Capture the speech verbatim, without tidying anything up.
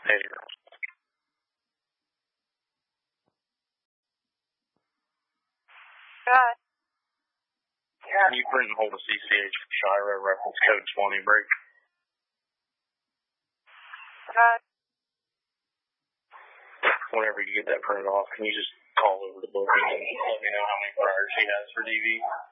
Good. Can you print and hold a C C H for Shira, reference code twenty, break? Good. Whenever you get that printed off, can you just call over the book and let me know how many priors she has for D V?